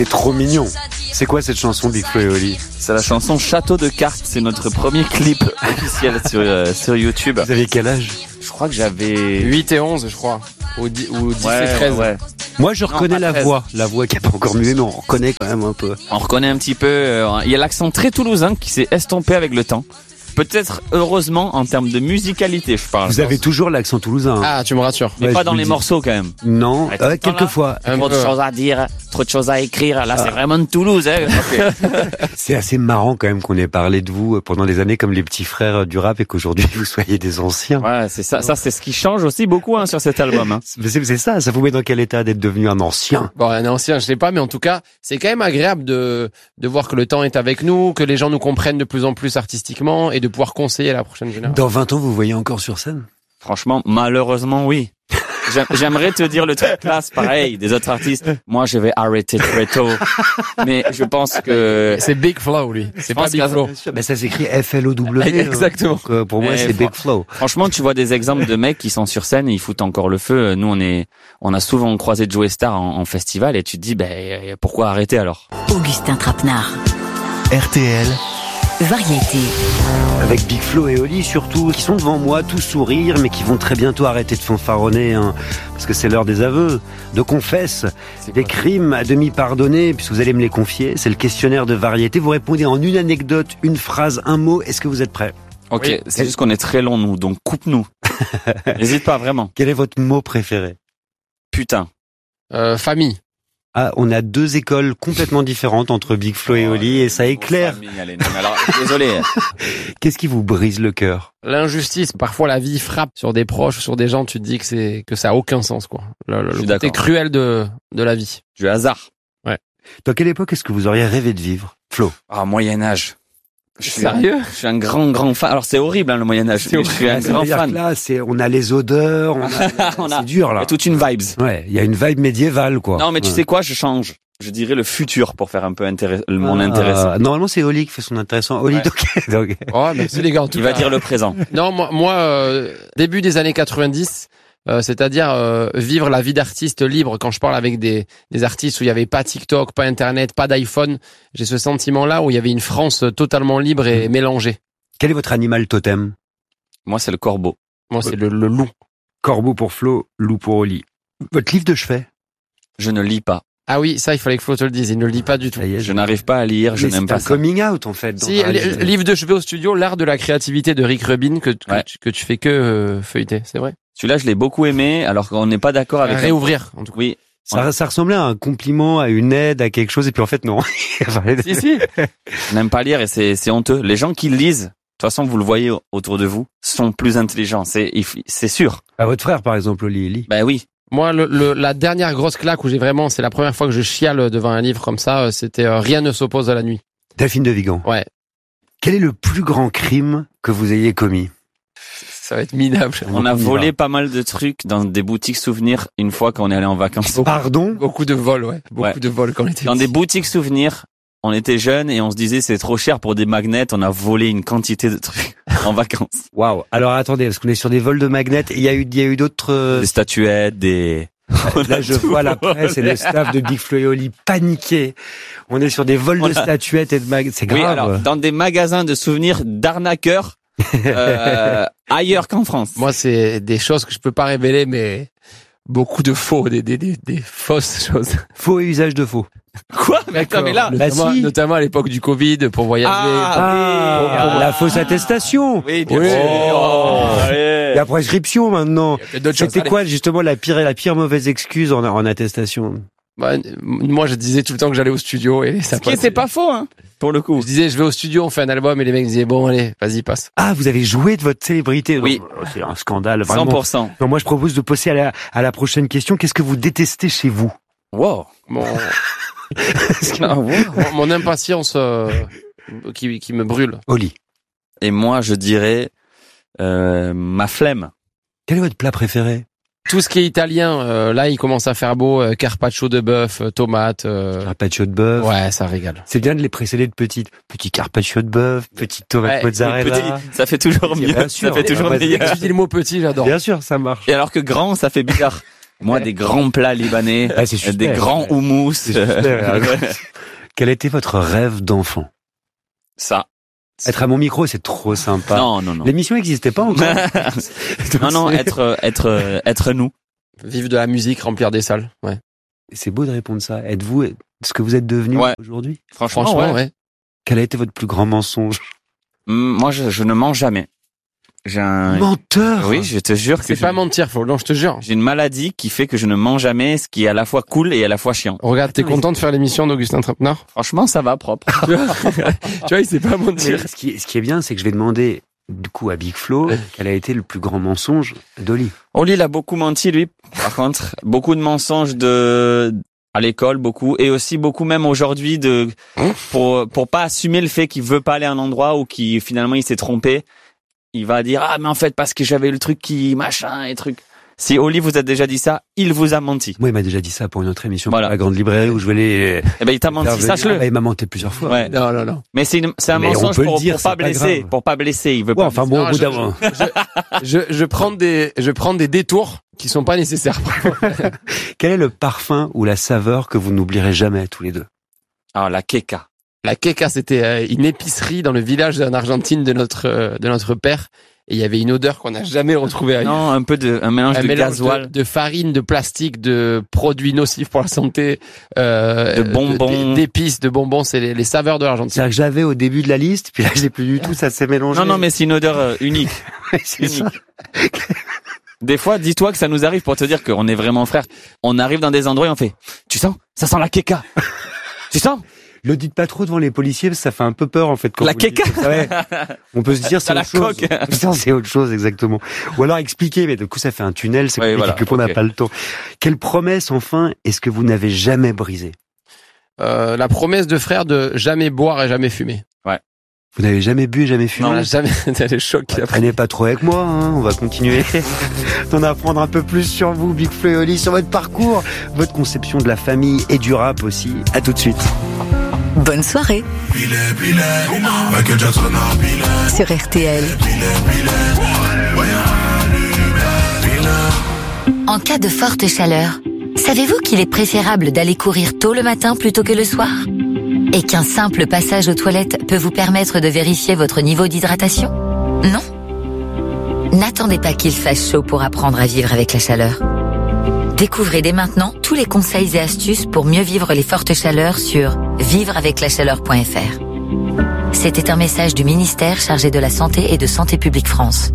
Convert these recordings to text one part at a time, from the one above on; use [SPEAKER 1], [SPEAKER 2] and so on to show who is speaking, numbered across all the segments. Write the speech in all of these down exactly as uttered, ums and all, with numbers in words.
[SPEAKER 1] C'est trop mignon. C'est quoi cette chanson, Big Flo et Oli?
[SPEAKER 2] C'est la chanson Château de cartes. C'est notre premier clip officiel sur, euh, sur YouTube.
[SPEAKER 1] Vous aviez quel âge?
[SPEAKER 2] Je crois que j'avais
[SPEAKER 3] huit et onze, je crois. Ou dix, ou dix
[SPEAKER 2] ouais,
[SPEAKER 3] et treize.
[SPEAKER 2] Ouais.
[SPEAKER 1] Moi, je reconnais
[SPEAKER 2] non,
[SPEAKER 1] la
[SPEAKER 2] treize.
[SPEAKER 1] voix. La voix qui n'est pas encore muée, mais on reconnaît quand même un peu.
[SPEAKER 2] On reconnaît un petit peu. Euh, il y a l'accent très toulousain qui s'est estompé avec le temps. Peut-être, heureusement, en termes de musicalité, je parle.
[SPEAKER 1] Vous avez toujours l'accent toulousain. Hein.
[SPEAKER 3] Ah, tu me rassures.
[SPEAKER 2] Mais
[SPEAKER 1] Ouais,
[SPEAKER 2] pas
[SPEAKER 1] je
[SPEAKER 2] dans
[SPEAKER 1] vous
[SPEAKER 2] les
[SPEAKER 1] le dis.
[SPEAKER 2] morceaux, quand même.
[SPEAKER 1] Non,
[SPEAKER 2] Ouais,
[SPEAKER 1] euh,
[SPEAKER 2] tout le temps,
[SPEAKER 1] quelquefois.
[SPEAKER 3] Un
[SPEAKER 2] Trop de
[SPEAKER 3] peu.
[SPEAKER 2] choses à dire, trop de choses à écrire. Là,
[SPEAKER 1] Ah.
[SPEAKER 2] c'est vraiment de Toulouse. Hein.
[SPEAKER 1] C'est assez marrant quand même qu'on ait parlé de vous pendant des années comme les petits frères du rap et qu'aujourd'hui vous soyez des anciens.
[SPEAKER 2] Ouais, c'est ça. Ça, c'est ce qui change aussi beaucoup hein, sur cet album. Hein.
[SPEAKER 1] C'est, c'est ça, ça vous met dans quel état d'être devenu un ancien?
[SPEAKER 3] Bon, un ancien, je sais pas, mais en tout cas, c'est quand même agréable de, de voir que le temps est avec nous, que les gens nous comprennent de plus en plus artistiquement et de pouvoir conseiller à la prochaine génération.
[SPEAKER 1] Dans vingt ans, vous voyez encore sur scène?
[SPEAKER 2] Franchement, malheureusement, oui. J'aim- J'aimerais te dire le truc classe, pareil, des autres artistes. Moi, je vais arrêter très tôt. Mais je pense que...
[SPEAKER 3] C'est Big Flow, lui. C'est pas
[SPEAKER 2] pense
[SPEAKER 3] Big
[SPEAKER 2] qu'à-
[SPEAKER 3] Flow.
[SPEAKER 1] Ben, ça s'écrit F L O W.
[SPEAKER 3] Exactement.
[SPEAKER 1] Donc, euh, pour moi,
[SPEAKER 2] Mais
[SPEAKER 1] c'est
[SPEAKER 2] fran-
[SPEAKER 1] Big Flow.
[SPEAKER 2] Franchement, tu vois des exemples de mecs qui sont sur scène et ils foutent encore le feu. Nous, on est, on a souvent croisé Joey Star en, en festival et tu te dis, ben, pourquoi arrêter alors?
[SPEAKER 4] Augustin Trapenard.
[SPEAKER 5] R T L.
[SPEAKER 4] Variété.
[SPEAKER 1] Avec Big Flo et Oli surtout, qui sont devant moi, tous sourire, mais qui vont très bientôt arrêter de fanfaronner, hein, parce que c'est l'heure des aveux, de confesse, des crimes à demi pardonnés, puisque vous allez me les confier. C'est le questionnaire de variété. Vous répondez en une anecdote, une phrase, un mot. Est-ce que vous êtes prêts?
[SPEAKER 2] Ok,
[SPEAKER 3] Oui.
[SPEAKER 2] c'est juste qu'on est très long, nous, donc coupe-nous. N'hésite pas, vraiment.
[SPEAKER 1] Quel est votre mot préféré?
[SPEAKER 2] Putain.
[SPEAKER 3] Euh, famille.
[SPEAKER 1] Ah, on a deux écoles complètement différentes entre Big Flo et Oli, et ça éclaire.
[SPEAKER 2] Famille, allez, non, mais alors, désolé.
[SPEAKER 1] Qu'est-ce qui vous brise le cœur?
[SPEAKER 3] L'injustice. Parfois, la vie frappe sur des proches, sur des gens, tu te dis que c'est, que ça a aucun sens, quoi. Le, le,
[SPEAKER 2] Je suis
[SPEAKER 3] le côté
[SPEAKER 2] d'accord.
[SPEAKER 3] cruel de, de la vie.
[SPEAKER 2] Du hasard.
[SPEAKER 1] Dans quelle époque est-ce que vous auriez rêvé de vivre? Flo?
[SPEAKER 2] Ah, Moyen-Âge. Je suis
[SPEAKER 3] Sérieux?
[SPEAKER 2] Je suis un grand, grand fan. Alors, c'est horrible, hein, le Moyen-Âge.
[SPEAKER 3] C'est
[SPEAKER 2] mais Je suis un
[SPEAKER 1] Ça
[SPEAKER 2] grand
[SPEAKER 1] veut dire
[SPEAKER 2] fan.
[SPEAKER 1] que là, c'est, on a les odeurs, on a,
[SPEAKER 2] On a-
[SPEAKER 1] c'est dur,
[SPEAKER 2] Il y
[SPEAKER 1] là.
[SPEAKER 2] a toute une vibes.
[SPEAKER 1] Ouais, il y a une vibe médiévale, quoi.
[SPEAKER 2] Non, mais tu
[SPEAKER 1] Ouais.
[SPEAKER 2] sais quoi, je change. Je dirais le futur pour faire un peu intéress- mon
[SPEAKER 1] Ah,
[SPEAKER 2] intéressant.
[SPEAKER 1] Normalement, c'est Oli qui fait son intéressant. Oli,
[SPEAKER 2] Ouais.
[SPEAKER 1] donc, donc,
[SPEAKER 3] Oh, merci les gars, en tout
[SPEAKER 2] Il va
[SPEAKER 3] cas.
[SPEAKER 2] dire le présent.
[SPEAKER 3] Non, moi, moi euh, début des années quatre-vingt-dix, euh, c'est-à-dire euh, vivre la vie d'artiste libre. Quand je parle avec des, des artistes où il y avait pas TikTok, pas Internet, pas d'iPhone, j'ai ce sentiment-là où il y avait une France totalement libre et mélangée.
[SPEAKER 1] quel est votre animal totem?
[SPEAKER 2] Moi, c'est le corbeau.
[SPEAKER 3] Moi, c'est le, le loup.
[SPEAKER 1] Corbeau pour Flo, loup pour Oli. Votre livre de chevet?
[SPEAKER 2] Je ne lis pas.
[SPEAKER 3] Ah oui, ça, il fallait que Flo te le dise. Il ne le lit pas du tout.
[SPEAKER 1] Ça y est,
[SPEAKER 2] Je n'arrive pas à lire. Je
[SPEAKER 1] Mais
[SPEAKER 2] n'aime
[SPEAKER 1] c'est
[SPEAKER 2] pas
[SPEAKER 1] un
[SPEAKER 2] ça.
[SPEAKER 1] coming out, en fait. dans
[SPEAKER 3] Si,
[SPEAKER 1] un
[SPEAKER 3] li-
[SPEAKER 1] livre.
[SPEAKER 3] livre de chevet au studio, l'art de la créativité de Rick Rubin que, que,
[SPEAKER 2] Ouais.
[SPEAKER 3] tu, que tu fais que euh, feuilleter, c'est vrai.
[SPEAKER 2] Celui-là, je l'ai beaucoup aimé, alors qu'on n'est pas d'accord avec.
[SPEAKER 3] Réouvrir, en tout cas.
[SPEAKER 2] Oui.
[SPEAKER 1] Ça, ça ressemblait à un compliment, à une aide, à quelque chose, et puis en fait, non.
[SPEAKER 3] Si, si.
[SPEAKER 2] Je n'aime pas lire et c'est, c'est honteux. Les gens qui lisent, de toute façon, vous le voyez autour de vous, sont plus intelligents. C'est, il f- c'est sûr.
[SPEAKER 1] À votre frère, par exemple, Oli, lit.
[SPEAKER 2] Ben oui.
[SPEAKER 3] Moi, le, le- la dernière grosse claque où j'ai vraiment, c'est la première fois que je chiale devant un livre comme ça, euh, c'était euh, Rien ne s'oppose à la nuit.
[SPEAKER 1] Delphine de Vigan.
[SPEAKER 3] Ouais.
[SPEAKER 1] Quel est le plus grand crime que vous ayez commis?
[SPEAKER 3] Ça va être minable.
[SPEAKER 2] On a
[SPEAKER 1] y
[SPEAKER 2] volé
[SPEAKER 1] va.
[SPEAKER 2] pas mal de trucs dans des boutiques souvenirs une fois qu'on est allé en vacances.
[SPEAKER 1] Pardon?
[SPEAKER 3] Beaucoup de vols, ouais. Beaucoup
[SPEAKER 2] Ouais.
[SPEAKER 3] de vols quand on était
[SPEAKER 2] Dans des
[SPEAKER 3] petits.
[SPEAKER 2] boutiques souvenirs, on était jeunes et on se disait c'est trop cher pour des magnets. On a volé une quantité de trucs en vacances.
[SPEAKER 1] Waouh. Alors attendez, parce qu'on est sur des vols de magnets. Il y a eu, il y a eu d'autres. euh,
[SPEAKER 2] Des statuettes, des...
[SPEAKER 1] Là, je vois la presse et le staff de Big Flo et Oli paniquer. On est sur des vols de
[SPEAKER 2] On a-
[SPEAKER 1] statuettes et de magnets. C'est grave.
[SPEAKER 2] Oui, alors, dans des magasins de souvenirs d'arnaqueurs euh, ailleurs qu'en France.
[SPEAKER 3] Moi, c'est des choses que je peux pas révéler, mais beaucoup de faux, des, des, des, des fausses choses.
[SPEAKER 1] Faux et usage de faux.
[SPEAKER 2] Quoi? Mais attends, mais là...
[SPEAKER 1] Bah
[SPEAKER 3] Notamment,
[SPEAKER 1] si.
[SPEAKER 3] notamment à l'époque du Covid, pour voyager.
[SPEAKER 2] Ah,
[SPEAKER 1] Ah,
[SPEAKER 2] oui.
[SPEAKER 1] la fausse attestation.
[SPEAKER 2] Oui, bien
[SPEAKER 1] Oui.
[SPEAKER 2] sûr.
[SPEAKER 1] Oh.
[SPEAKER 2] Allez.
[SPEAKER 1] La prescription maintenant.
[SPEAKER 3] Il y a peut-être d'autres choses.
[SPEAKER 1] C'était quoi justement la pire la pire mauvaise excuse en, en attestation?
[SPEAKER 3] Bah, moi, je disais tout le temps que j'allais au studio et ça
[SPEAKER 2] Ce qui
[SPEAKER 3] passait.
[SPEAKER 2] c'est pas faux, hein, pour le coup.
[SPEAKER 3] Je disais, je vais au studio, on fait un album et les mecs disaient, bon, allez, vas-y, passe.
[SPEAKER 1] Ah, vous avez joué de votre célébrité.
[SPEAKER 2] Oui.
[SPEAKER 1] Non, c'est un scandale
[SPEAKER 2] cent
[SPEAKER 1] vraiment.
[SPEAKER 2] pour cent.
[SPEAKER 1] Non, moi je propose de passer à la à la prochaine question. Qu'est-ce que vous détestez chez vous?
[SPEAKER 2] Wow.
[SPEAKER 3] Mon,
[SPEAKER 2] Ah, wow.
[SPEAKER 3] mon, mon impatience euh, qui, qui me brûle.
[SPEAKER 1] Oli,
[SPEAKER 2] Et moi, je dirais euh, ma flemme.
[SPEAKER 1] quel est votre plat préféré?
[SPEAKER 3] Tout ce qui est italien, euh, là, il commence à faire beau. Euh, carpaccio de bœuf, euh, tomate. Euh,
[SPEAKER 1] Carpaccio de bœuf.
[SPEAKER 3] ouais, ça régale.
[SPEAKER 1] C'est bien de les précéder de petites. Petit carpaccio de bœuf, petite tomate
[SPEAKER 3] Ouais,
[SPEAKER 1] mozzarella.
[SPEAKER 2] Petit, ça fait toujours
[SPEAKER 1] Bien
[SPEAKER 2] mieux.
[SPEAKER 1] sûr.
[SPEAKER 2] Ça fait toujours
[SPEAKER 1] Ouais,
[SPEAKER 3] Dès
[SPEAKER 2] meilleur.
[SPEAKER 3] que tu dis le mot petit, j'adore.
[SPEAKER 1] Bien sûr, ça marche.
[SPEAKER 2] Et alors que grand, ça fait bizarre. Moi, des grands plats libanais,
[SPEAKER 1] Ah, c'est super,
[SPEAKER 2] des grands
[SPEAKER 1] ouais.
[SPEAKER 2] houmous.
[SPEAKER 1] C'est super. Quel était votre rêve d'enfant?
[SPEAKER 2] Ça.
[SPEAKER 1] Être à mon micro, c'est trop sympa.
[SPEAKER 2] Non, non, non.
[SPEAKER 1] L'émission n'existait pas encore.
[SPEAKER 2] non, non, être, être, être nous.
[SPEAKER 3] Vivre de la musique, remplir des salles. Ouais.
[SPEAKER 1] C'est beau de répondre ça. Êtes-vous ce que vous êtes devenu
[SPEAKER 2] Ouais.
[SPEAKER 1] aujourd'hui?
[SPEAKER 2] Franchement,
[SPEAKER 3] Franchement,
[SPEAKER 2] ouais.
[SPEAKER 3] ouais.
[SPEAKER 1] Quel a été votre plus grand mensonge?
[SPEAKER 2] Moi, je, je ne mens jamais. J'ai un,
[SPEAKER 1] Menteur.
[SPEAKER 2] oui, je te jure que
[SPEAKER 3] C'est
[SPEAKER 2] je-
[SPEAKER 3] pas mentir, faut, non, je te jure.
[SPEAKER 2] j'ai une maladie qui fait que je ne mens jamais, ce qui est à la fois cool et à la fois chiant.
[SPEAKER 3] Regarde, t'es
[SPEAKER 1] Attends, mais-
[SPEAKER 3] content de faire l'émission d'Augustin Trapenard?
[SPEAKER 2] Franchement, ça va propre.
[SPEAKER 3] Tu vois, tu vois, il sait pas
[SPEAKER 1] Mais
[SPEAKER 3] mentir.
[SPEAKER 1] ce, qui est, ce qui est bien, c'est que je vais demander du coup à Big Flo quel a été le plus grand mensonge d'Oli.
[SPEAKER 2] Oli, il a beaucoup menti, lui. Par contre, beaucoup de mensonges de, à l'école, beaucoup, et aussi beaucoup même aujourd'hui de, pour, pour pas assumer le fait qu'il veut pas aller à un endroit ou qu'il, finalement, il s'est trompé. Il va dire, ah, mais en fait, parce que j'avais le truc qui, machin, et truc. Si Oli vous a déjà dit ça, il vous a menti.
[SPEAKER 1] Moi, il m'a déjà dit ça pour une autre émission,
[SPEAKER 2] Voilà.
[SPEAKER 1] pour la grande librairie où je vais les.
[SPEAKER 2] Eh ben, il t'a
[SPEAKER 1] faire
[SPEAKER 2] menti,
[SPEAKER 1] venir.
[SPEAKER 2] sache-le.
[SPEAKER 1] Ah bah, il m'a menti plusieurs fois.
[SPEAKER 2] Ouais.
[SPEAKER 3] Non, non, non.
[SPEAKER 2] Mais c'est une- c'est un
[SPEAKER 1] Mais on
[SPEAKER 2] mensonge
[SPEAKER 1] peut le
[SPEAKER 2] pour,
[SPEAKER 1] dire,
[SPEAKER 2] pour pas
[SPEAKER 1] c'est pas
[SPEAKER 2] blesser,
[SPEAKER 1] grave.
[SPEAKER 2] pour pas blesser. Il veut
[SPEAKER 1] Ouais,
[SPEAKER 2] pas.
[SPEAKER 1] enfin bon,
[SPEAKER 3] Non,
[SPEAKER 1] au bout
[SPEAKER 3] je-
[SPEAKER 1] d'un moment.
[SPEAKER 3] Je, je prends des, je prends des détours qui sont pas nécessaires.
[SPEAKER 1] Quel est le parfum ou la saveur que vous n'oublierez jamais tous les deux?
[SPEAKER 2] Ah, la keka.
[SPEAKER 3] La Keka, c'était euh, une épicerie dans le village en Argentine de notre, euh, de notre père. Et il y avait une odeur qu'on n'a jamais retrouvée ailleurs.
[SPEAKER 2] Non, un peu de, un mélange
[SPEAKER 3] Un
[SPEAKER 2] de
[SPEAKER 3] mélange
[SPEAKER 2] gasoil.
[SPEAKER 3] de, de farine, de plastique, de produits nocifs pour la santé, euh,
[SPEAKER 2] De bonbons.
[SPEAKER 3] d'épices, de bonbons. C'est les, les saveurs de l'Argentine.
[SPEAKER 1] C'est-à-dire que j'avais au début de la liste, puis là, j'ai plus du tout, ça s'est mélangé.
[SPEAKER 2] Non, non, mais c'est une odeur euh, unique.
[SPEAKER 1] c'est ça.
[SPEAKER 2] Des fois, dis-toi que ça nous arrive pour te dire qu'on est vraiment frères. On arrive dans des endroits et on fait, tu sens? Ça sent la keka. Tu sens?
[SPEAKER 1] Le dites pas trop devant les policiers, parce que ça fait un peu peur, en fait. Quand
[SPEAKER 2] La
[SPEAKER 1] vous le dites.
[SPEAKER 2] keka.
[SPEAKER 1] Ouais. On peut se dire, c'est
[SPEAKER 2] T'as la
[SPEAKER 1] autre chose.
[SPEAKER 2] coque.
[SPEAKER 1] On peut se dire, c'est autre chose, exactement. Ou alors expliquer, mais du coup, ça fait un tunnel, c'est
[SPEAKER 2] Oui,
[SPEAKER 1] compliqué,
[SPEAKER 2] voilà,
[SPEAKER 1] qu'on n'a
[SPEAKER 2] ok.
[SPEAKER 1] pas le temps. Quelle promesse, enfin, est-ce que vous n'avez jamais brisée?
[SPEAKER 3] Euh, la promesse de frère de jamais boire et jamais fumer.
[SPEAKER 1] Vous n'avez jamais bu et jamais fumé?
[SPEAKER 3] Non, jamais. T'as les chocs qu'il a pris.
[SPEAKER 1] Traînez pas trop avec moi, hein. On va continuer d'en apprendre un peu plus sur vous, Big Flo et Oli, sur votre parcours, votre conception de la famille et du rap aussi. À tout de suite.
[SPEAKER 4] Bonne soirée sur R T L. En cas de forte chaleur, savez-vous qu'il est préférable d'aller courir tôt le matin plutôt que le soir ? Et qu'un simple passage aux toilettes peut vous permettre de vérifier votre niveau d'hydratation ? Non ? N'attendez pas qu'il fasse chaud pour apprendre à vivre avec la chaleur. Découvrez dès maintenant tous les conseils et astuces pour mieux vivre les fortes chaleurs sur vivre avec la chaleur point f r. C'était un message du ministère chargé de la Santé et de Santé publique France.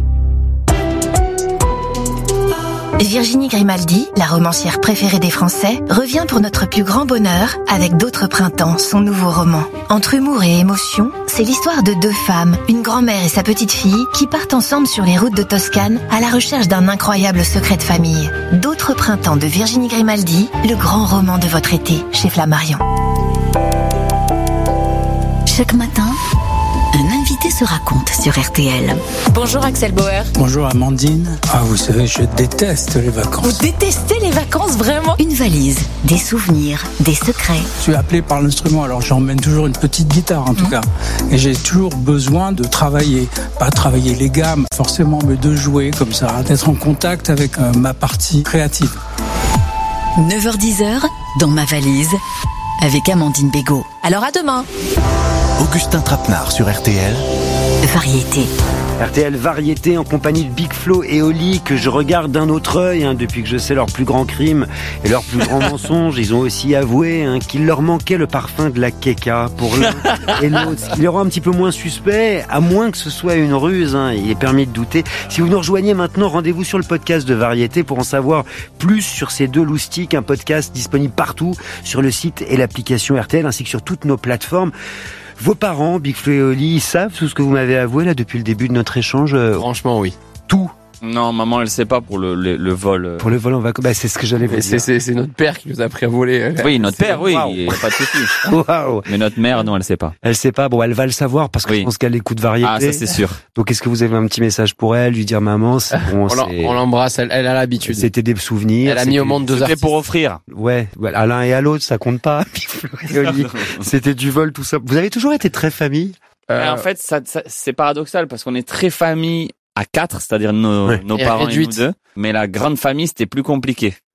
[SPEAKER 5] Virginie Grimaldi, la romancière préférée des Français, revient pour notre plus grand bonheur avec D'autres printemps, son nouveau roman. Entre humour et émotion, c'est l'histoire de deux femmes, une grand-mère et sa petite-fille, qui partent ensemble sur les routes de Toscane à la recherche d'un incroyable secret de famille. D'autres printemps de Virginie Grimaldi, le grand roman de votre été, chez Flammarion.
[SPEAKER 4] Chaque matin, un invité se raconte sur R T L.
[SPEAKER 6] Bonjour Axel Bauer.
[SPEAKER 7] Bonjour Amandine. Ah, vous savez, je déteste les vacances.
[SPEAKER 6] Vous détestez les vacances, vraiment?
[SPEAKER 4] Une valise, des souvenirs, des secrets.
[SPEAKER 7] Je suis appelé par l'instrument, alors j'emmène toujours une petite guitare en tout cas. Et j'ai toujours besoin de travailler, pas travailler les gammes forcément, mais de jouer comme ça, d'être en contact avec euh, ma partie créative.
[SPEAKER 4] neuf heures dix, dans ma valise, avec Amandine Bégaud.
[SPEAKER 6] Alors à demain.
[SPEAKER 8] Augustin Trapenard sur R T L.
[SPEAKER 4] Variété.
[SPEAKER 1] R T L Variété en compagnie de Big Flo et Oli, que je regarde d'un autre œil, hein, depuis que je sais leur plus grand crime et leur plus grand mensonge. Ils ont aussi avoué hein, qu'il leur manquait le parfum de la keka pour l'un et l'autre. Ce qui les rend un petit peu moins suspects, à moins que ce soit une ruse. Hein, il est permis de douter. Si vous nous rejoignez maintenant, rendez-vous sur le podcast de Variété pour en savoir plus sur ces deux loustiques. Un podcast disponible partout sur le site et l'application R T L ainsi que sur toutes nos plateformes. Vos parents, Big Flo et Oli, ils savent tout ce que vous m'avez avoué là depuis le début de notre échange. euh,
[SPEAKER 3] Franchement, oui.
[SPEAKER 1] Tout.
[SPEAKER 2] Non, maman, elle sait pas pour le, le, le vol.
[SPEAKER 1] Pour le vol en vacances, bah, c'est ce que j'allais vous
[SPEAKER 3] Mais c'est,
[SPEAKER 1] dire.
[SPEAKER 3] c'est, c'est notre père qui nous a appris à voler.
[SPEAKER 2] Oui, notre père, oui,
[SPEAKER 1] Waouh.
[SPEAKER 2] y a pas de souci.
[SPEAKER 1] Waouh.
[SPEAKER 2] Mais notre mère, non, elle sait pas.
[SPEAKER 1] Elle sait pas, bon, elle va le savoir parce que
[SPEAKER 2] Oui.
[SPEAKER 1] je pense qu'elle écoute Variété.
[SPEAKER 2] Ah, ça c'est sûr.
[SPEAKER 1] Donc, est-ce que vous avez un petit message pour elle, lui dire maman, c'est bon,
[SPEAKER 3] On, l'en-
[SPEAKER 1] c'est-
[SPEAKER 3] on l'embrasse, elle, elle a l'habitude.
[SPEAKER 1] c'était des souvenirs.
[SPEAKER 3] Elle a mis
[SPEAKER 1] c'était-
[SPEAKER 3] au monde deux
[SPEAKER 2] C'était
[SPEAKER 3] artistes.
[SPEAKER 2] pour offrir.
[SPEAKER 1] Ouais, voilà, à l'un et à l'autre, ça compte pas. Big Flo et Oli, c'était du vol, tout ça. Vous avez toujours été très famille.
[SPEAKER 3] Euh,
[SPEAKER 2] Et en fait, ça, ça- c'est paradoxal parce qu'on est très famille à quatre, c'est-à-dire nos,
[SPEAKER 1] Ouais.
[SPEAKER 2] nos
[SPEAKER 3] Et
[SPEAKER 2] parents
[SPEAKER 3] réduite.
[SPEAKER 2] et nous deux. Mais la grande famille, c'était plus compliqué.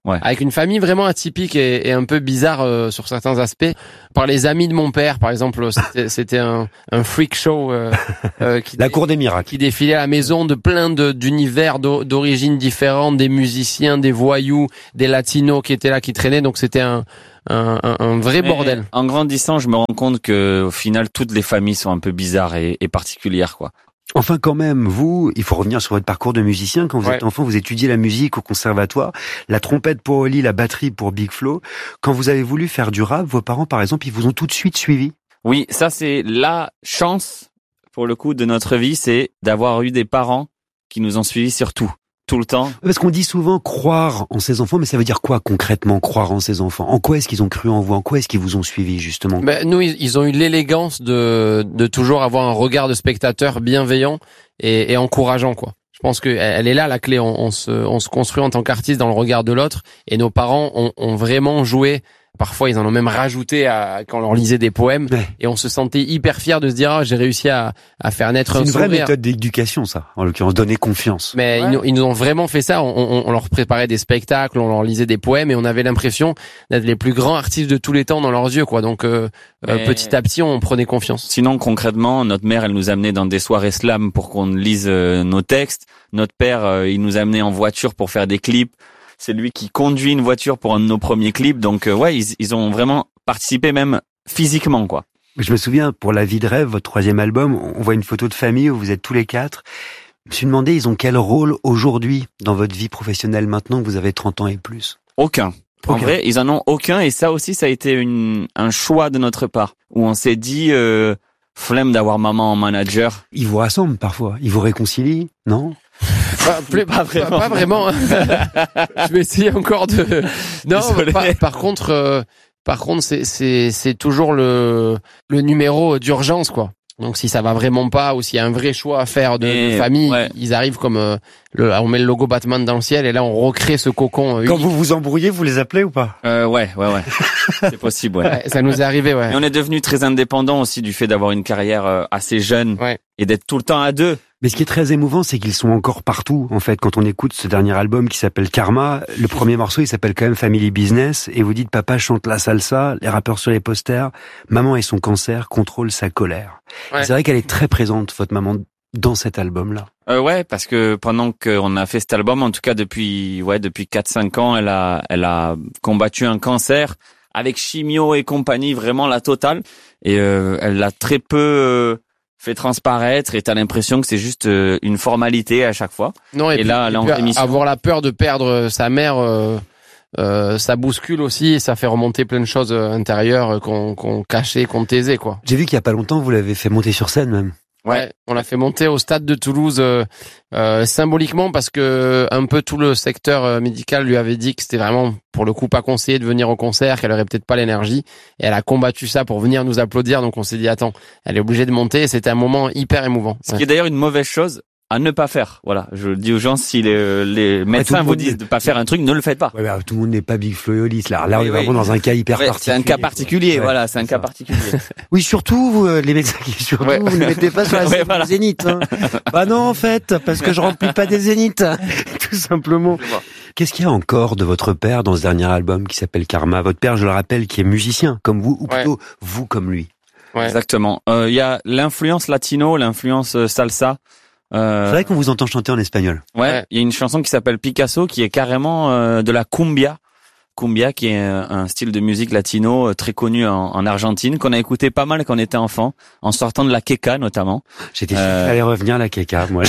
[SPEAKER 2] Ouais.
[SPEAKER 3] Avec une famille vraiment atypique et, et un peu bizarre euh, sur certains aspects. Par les amis de mon père, par exemple, c'était, c'était un, un freak show euh, euh, qui
[SPEAKER 1] La cour des miracles.
[SPEAKER 3] qui défilait à la maison de plein de, d'univers d'o- d'origines différentes, des musiciens, des voyous, des latinos qui étaient là, qui traînaient. Donc c'était un un, un, un vrai
[SPEAKER 2] Mais
[SPEAKER 3] bordel.
[SPEAKER 2] En grandissant, je me rends compte que au final, toutes les familles sont un peu bizarres et, et particulières, quoi.
[SPEAKER 1] Enfin, quand même, vous, il faut revenir sur votre parcours de musicien. Quand vous
[SPEAKER 3] Ouais.
[SPEAKER 1] êtes enfant, vous étudiez la musique au conservatoire, la trompette pour Oli, la batterie pour Big Flo. Quand vous avez voulu faire du rap, vos parents, par exemple, ils vous ont tout de suite suivi.
[SPEAKER 2] Oui, ça c'est la chance pour le coup de notre vie, c'est d'avoir eu des parents qui nous ont suivis sur tout, tout le temps.
[SPEAKER 1] Parce qu'on dit souvent croire en ses enfants, mais ça veut dire quoi concrètement, croire en ses enfants? En quoi est-ce qu'ils ont cru en vous? En quoi est-ce qu'ils vous ont suivi, justement?
[SPEAKER 3] Ben, nous, ils, ils ont eu l'élégance de de toujours avoir un regard de spectateur bienveillant et, et encourageant, quoi. Je pense que elle est là la clé. On, on se on se construit en tant qu'artiste dans le regard de l'autre, et nos parents ont, ont vraiment joué. Parfois, ils en ont même rajouté à, quand on leur lisait des poèmes,
[SPEAKER 1] Ouais.
[SPEAKER 3] et on se sentait hyper fiers de se dire ah, j'ai réussi à, à faire naître
[SPEAKER 1] C'est
[SPEAKER 3] un
[SPEAKER 1] une vraie
[SPEAKER 3] sourire.
[SPEAKER 1] méthode d'éducation, ça. En l'occurrence, donner confiance.
[SPEAKER 3] Mais
[SPEAKER 2] Ouais.
[SPEAKER 3] ils, nous, ils nous ont vraiment fait ça. On, on, on leur préparait des spectacles, on leur lisait des poèmes, et on avait l'impression d'être les plus grands artistes de tous les temps dans leurs yeux, quoi. Donc euh, euh,
[SPEAKER 2] Mais-
[SPEAKER 3] petit à petit, on prenait confiance.
[SPEAKER 2] Sinon, concrètement, notre mère, elle nous amenait dans des soirées slam pour qu'on lise euh, nos textes. Notre père, euh, il nous amenait en voiture pour faire des clips. C'est lui qui conduit une voiture pour un de nos premiers clips. Donc, euh, ouais, ils, ils ont vraiment participé même physiquement, quoi.
[SPEAKER 1] Je me souviens, pour La vie de rêve, votre troisième album, on voit une photo de famille où vous êtes tous les quatre. Je me suis demandé, ils ont quel rôle aujourd'hui dans votre vie professionnelle maintenant que vous avez trente ans et plus?
[SPEAKER 2] Aucun. En
[SPEAKER 1] Aucun.
[SPEAKER 2] vrai, ils en ont aucun. Et ça aussi, ça a été une, un choix de notre part. Où on s'est dit, euh, flemme d'avoir maman en manager.
[SPEAKER 1] Ils vous rassemblent parfois, ils vous réconcilient, non?
[SPEAKER 3] Pas, plus-
[SPEAKER 2] Pas vraiment.
[SPEAKER 3] Pas, pas vraiment. hein. Je vais essayer encore de. Non,
[SPEAKER 2] Désolé.
[SPEAKER 3] par, par contre, euh, par contre, c'est c'est c'est toujours le le numéro d'urgence, quoi. Donc si ça va vraiment pas ou s'il y a un vrai choix à faire de,
[SPEAKER 2] Et,
[SPEAKER 3] de famille,
[SPEAKER 2] ouais.
[SPEAKER 3] ils arrivent comme euh, le, on met le logo Batman dans le ciel et là on recrée ce cocon. euh,
[SPEAKER 1] Quand
[SPEAKER 3] unique.
[SPEAKER 1] vous vous embrouillez, vous les appelez ou pas?
[SPEAKER 2] Euh, ouais, ouais, ouais. C'est possible, ouais.
[SPEAKER 3] Ouais, ça nous est arrivé, ouais.
[SPEAKER 2] Et on est devenu très indépendant aussi du fait d'avoir une carrière euh, assez jeune
[SPEAKER 3] Ouais.
[SPEAKER 2] et d'être tout le temps à deux.
[SPEAKER 1] Mais ce qui est très émouvant, c'est qu'ils sont encore partout. En fait, quand on écoute ce dernier album qui s'appelle Karma, le premier morceau, il s'appelle quand même Family Business, et vous dites papa chante la salsa, les rappeurs sur les posters, maman et son cancer contrôlent sa colère.
[SPEAKER 3] Ouais.
[SPEAKER 1] C'est vrai qu'elle est très présente, votre maman, dans cet album-là.
[SPEAKER 2] Euh, ouais, parce que pendant qu'on a fait cet album, en tout cas depuis ouais depuis quatre cinq ans, elle a elle a combattu un cancer avec chimio et compagnie, vraiment la totale. Et euh, elle l'a très peu euh, fait transparaître. Et t'as l'impression que c'est juste euh, une formalité à chaque fois.
[SPEAKER 3] Non, et,
[SPEAKER 2] Et
[SPEAKER 3] puis,
[SPEAKER 2] là,
[SPEAKER 3] et
[SPEAKER 2] là, en
[SPEAKER 3] puis,
[SPEAKER 2] rémission.
[SPEAKER 3] avoir la peur de perdre sa mère, euh, euh, ça bouscule aussi, et ça fait remonter plein de choses euh, intérieures euh, qu'on qu'on cachait, qu'on taisait, quoi.
[SPEAKER 1] J'ai vu qu'il y a pas longtemps, vous l'avez fait monter sur scène même.
[SPEAKER 3] Ouais, on l'a fait monter au stade de Toulouse euh, euh, symboliquement parce que un peu tout le secteur euh, médical lui avait dit que c'était vraiment pour le coup pas conseillé de venir au concert, qu'elle aurait peut-être pas l'énergie, et elle a combattu ça pour venir nous applaudir. Donc on s'est dit attends, elle est obligée de monter, et c'était un moment hyper émouvant.
[SPEAKER 2] Ce qui est d'ailleurs une mauvaise chose à ne pas faire. Voilà, je le dis aux gens, si les, les médecins
[SPEAKER 1] le
[SPEAKER 2] vous
[SPEAKER 1] monde
[SPEAKER 2] disent
[SPEAKER 1] est-
[SPEAKER 2] de pas faire un truc, ne le faites pas.
[SPEAKER 1] Ouais, bah, tout le monde n'est pas Big Flo et Oli, là. Là, on
[SPEAKER 2] Oui,
[SPEAKER 1] est
[SPEAKER 2] oui.
[SPEAKER 1] vraiment dans un cas hyper
[SPEAKER 2] Ouais, c'est
[SPEAKER 1] particulier.
[SPEAKER 2] un cas particulier,
[SPEAKER 1] Ouais,
[SPEAKER 2] voilà, c'est un
[SPEAKER 1] c'est
[SPEAKER 2] cas
[SPEAKER 1] ça.
[SPEAKER 2] particulier.
[SPEAKER 1] Oui, surtout, vous, euh, les médecins qui, surtout,
[SPEAKER 2] Ouais.
[SPEAKER 1] vous ne mettez pas sur la
[SPEAKER 2] Ouais,
[SPEAKER 1] scène
[SPEAKER 2] voilà.
[SPEAKER 1] du Zénith, hein. Bah non, en fait, parce que je remplis pas des Zéniths. Tout simplement. Qu'est-ce qu'il y a encore de votre père dans ce dernier album qui s'appelle Karma? Votre père, je le rappelle, qui est musicien, comme vous, ou
[SPEAKER 3] Ouais.
[SPEAKER 1] plutôt, vous comme lui.
[SPEAKER 3] Ouais.
[SPEAKER 2] Exactement. Il euh, y a l'influence latino, l'influence euh, salsa. Euh,
[SPEAKER 1] C'est vrai qu'on vous entend chanter en espagnol.
[SPEAKER 2] Ouais,
[SPEAKER 3] Ouais.
[SPEAKER 2] il y a une chanson qui s'appelle Picasso qui est carrément euh, de la cumbia. Cumbia qui est un, un style de musique latino euh, très connu en, en Argentine, qu'on a écouté pas mal quand on était enfant, en sortant de la queca notamment.
[SPEAKER 1] J'étais sûr
[SPEAKER 2] Euh,
[SPEAKER 1] qu'il allait revenir, la Keka, moi.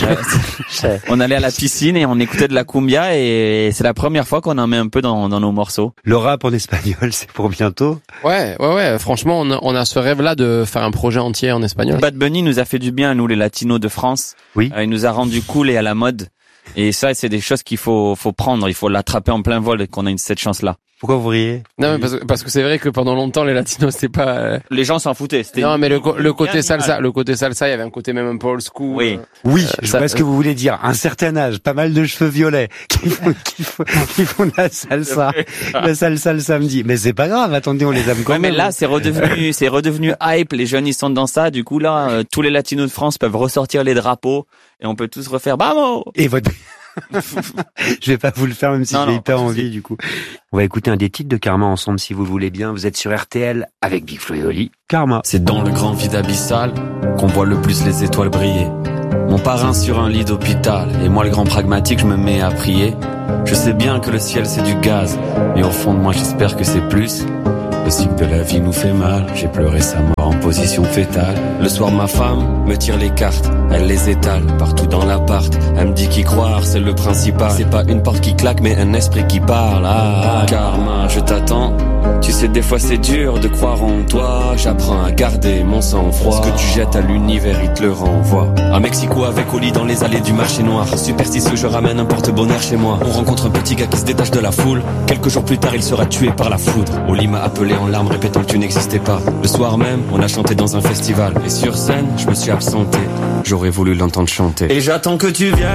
[SPEAKER 2] On allait à la piscine et on écoutait de la cumbia et c'est la première fois qu'on en met un peu dans, dans nos morceaux.
[SPEAKER 1] Le rap en espagnol, c'est pour bientôt.
[SPEAKER 3] Ouais, ouais, ouais. Franchement, on a, on a ce rêve-là de faire un projet entier en espagnol.
[SPEAKER 2] Bad Bunny nous a fait du bien à nous les latinos de France.
[SPEAKER 1] Oui.
[SPEAKER 2] Euh, il nous a rendu cool et à la mode. Et ça, c'est des choses qu'il faut, faut prendre. Il faut l'attraper en plein vol et qu'on a une, cette chance-là.
[SPEAKER 1] Pourquoi vous riez?
[SPEAKER 3] Non, mais parce, que- parce que c'est vrai que pendant longtemps, les latinos, c'est pas. euh,
[SPEAKER 2] Les gens s'en foutaient. C'était
[SPEAKER 3] Non, mais le, co- le côté
[SPEAKER 2] Bien
[SPEAKER 3] salsa,
[SPEAKER 2] animal.
[SPEAKER 3] le côté salsa, il y avait un côté même un peu old school.
[SPEAKER 2] Oui.
[SPEAKER 1] Oui,
[SPEAKER 3] Euh,
[SPEAKER 1] je
[SPEAKER 3] ça-
[SPEAKER 1] vois ce que vous voulez dire. Un certain âge, pas mal de cheveux violets qui font, qui font, qui font la salsa, la salsa le samedi. Mais c'est pas grave, attendez, on les aime quand
[SPEAKER 2] Ouais, mais
[SPEAKER 1] même.
[SPEAKER 2] là, c'est redevenu, c'est redevenu hype. Les jeunes, ils sont dans ça. Du coup, là, euh, tous les latinos de France peuvent ressortir les drapeaux et on peut tous refaire Vamos!
[SPEAKER 1] Et votre, Je vais pas vous le faire même si
[SPEAKER 2] Non,
[SPEAKER 1] j'ai
[SPEAKER 2] non,
[SPEAKER 1] hyper
[SPEAKER 2] pas de
[SPEAKER 1] envie
[SPEAKER 2] souci.
[SPEAKER 1] du coup. On va écouter un des titres de Karma ensemble si vous le voulez bien. Vous êtes sur R T L avec Big Flo et Oli. Karma.
[SPEAKER 9] C'est dans le grand vide abyssal qu'on voit le plus les étoiles briller. Mon parrain sur un lit d'hôpital, et moi le grand pragmatique, je me mets à prier. Je sais bien que le ciel c'est du gaz, mais au fond de moi j'espère que c'est plus. Le cycle de la vie nous fait mal, j'ai pleuré sa mort en position fétale. Le soir ma femme me tire les cartes, elle les étale partout dans l'appart. Elle me dit qu'y croire c'est le principal, c'est pas une porte qui claque mais un esprit qui parle. Ah, ah Karma, je t'attends. Tu sais des fois c'est dur de croire en toi. J'apprends à garder mon sang-froid. Ce que tu jettes à l'univers il te le renvoie. À Mexico avec Oli dans les allées du marché noir. Superstitieux je ramène un porte-bonheur chez moi. On rencontre un petit gars qui se détache de la foule. Quelques jours plus tard il sera tué par la foudre. Oli m'a appelé en larmes répétant que tu n'existais pas. Le soir même on a chanté dans un festival. Et sur scène je me suis absenté. J'aurais voulu l'entendre chanter. Et j'attends que tu viennes.